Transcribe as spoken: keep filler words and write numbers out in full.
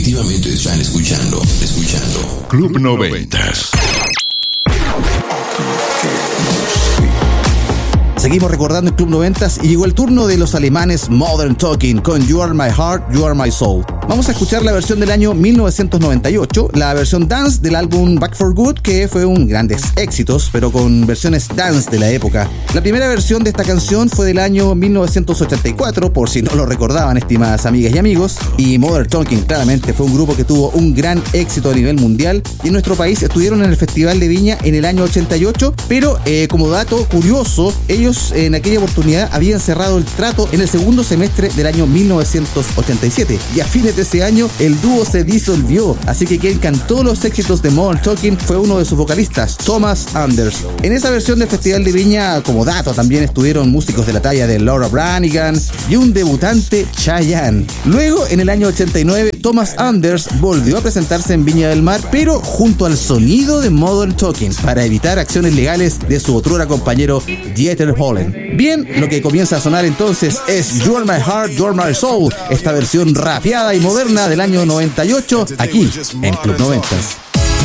Efectivamente están escuchando, escuchando Club noventas. Seguimos recordando el Club noventas y llegó el turno de los alemanes Modern Talking con You Are My Heart, You Are My Soul. Vamos a escuchar la versión del año mil novecientos noventa y ocho, la versión dance del álbum Back for Good, que fue un grandes éxitos, pero con versiones dance de la época. La primera versión de esta canción fue del año mil novecientos ochenta y cuatro, por si no lo recordaban, estimadas amigas y amigos, y Modern Talking claramente fue un grupo que tuvo un gran éxito a nivel mundial, y en nuestro país estuvieron en el Festival de Viña en el año ochenta y ocho, pero eh, como dato curioso, ellos en aquella oportunidad habían cerrado el trato en el segundo semestre del año mil novecientos ochenta y siete, y a fines de ese año el dúo se disolvió, así que quien cantó los éxitos de Modern Talking fue uno de sus vocalistas, Thomas Anders. En esa versión del Festival de Viña, como dato, también estuvieron músicos de la talla de Laura Branigan y un debutante, Chayanne. Luego, en el año ochenta y nueve, Thomas Anders volvió a presentarse en Viña del Mar, pero junto al sonido de Modern Talking, para evitar acciones legales de su otrora compañero Dieter Holland. Bien, lo que comienza a sonar entonces es You Are My Heart, You Are My Soul, esta versión rapeada y moderna del año noventa y ocho, aquí en Club noventas.